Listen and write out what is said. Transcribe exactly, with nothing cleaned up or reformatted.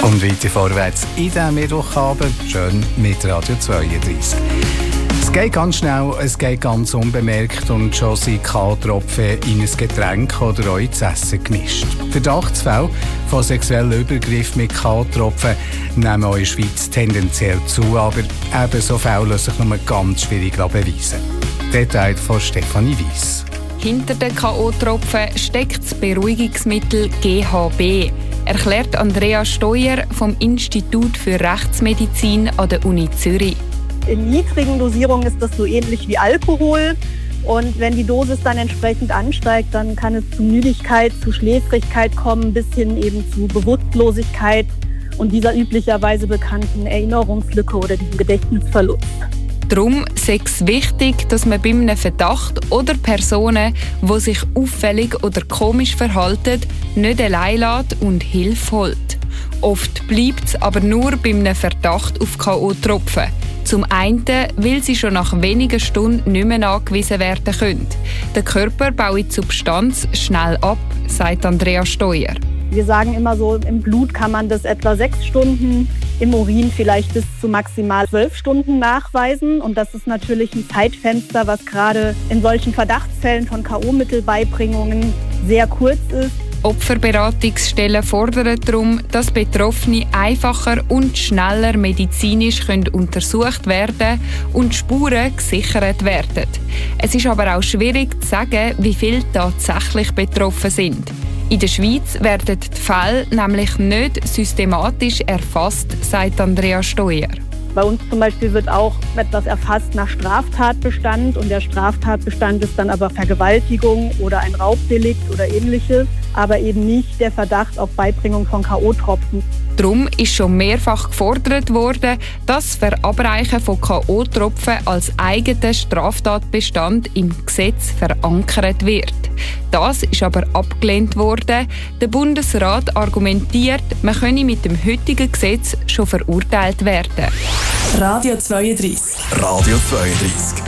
Und weiter vorwärts in diesem Mittwochabend, schön mit Radio zweiunddreissig. Es geht ganz schnell, es geht ganz unbemerkt und schon sind K O-Tropfen in ein Getränk oder auch ins Essen gemischt. Verdachtsfälle von sexuellen Übergriffen mit K O-Tropfen nehmen auch in der Schweiz tendenziell zu, aber ebenso Fälle lassen sich nur ganz schwierig beweisen. Details von Stefanie Weiss. Hinter den K O-Tropfen steckt das Beruhigungsmittel G H B, erklärt Andrea Steuer vom Institut für Rechtsmedizin an der Uni Zürich. In niedrigen Dosierungen ist das so ähnlich wie Alkohol. Und wenn die Dosis dann entsprechend ansteigt, dann kann es zu Müdigkeit, zu Schläfrigkeit kommen, bis hin eben zu Bewusstlosigkeit und dieser üblicherweise bekannten Erinnerungslücke oder diesem Gedächtnisverlust. Darum ist es wichtig, dass man bei einem Verdacht oder Personen, die sich auffällig oder komisch verhalten, nicht allein lässt und Hilfe holt. Oft bleibt es aber nur bei einem Verdacht auf K O-Tropfen. Zum einen, weil sie schon nach wenigen Stunden nicht mehr nachgewiesen werden können. Der Körper baut die Substanz schnell ab, sagt Andrea Steuer. Wir sagen immer so, im Blut kann man das etwa sechs Stunden, im Urin vielleicht bis zu maximal zwölf Stunden nachweisen. Und das ist natürlich ein Zeitfenster, was gerade in solchen Verdachtsfällen von K O-Mittelbeibringungen sehr kurz ist. Opferberatungsstellen fordern darum, dass Betroffene einfacher und schneller medizinisch können untersucht werden und Spuren gesichert werden. Es ist aber auch schwierig zu sagen, wie viele tatsächlich betroffen sind. In der Schweiz werden die Fälle nämlich nicht systematisch erfasst, sagt Andrea Steuer. Bei uns zum Beispiel wird auch etwas erfasst nach Straftatbestand und der Straftatbestand ist dann aber Vergewaltigung oder ein Raubdelikt oder ähnliches, aber eben nicht der Verdacht auf Beibringung von K O-Tropfen. Darum ist schon mehrfach gefordert worden, dass das Verabreichen von K O-Tropfen als eigener Straftatbestand im Gesetz verankert wird. Das ist aber abgelehnt worden. Der Bundesrat argumentiert, man könne mit dem heutigen Gesetz schon verurteilt werden. Radio zweiunddreissig. Radio zweiunddreissig.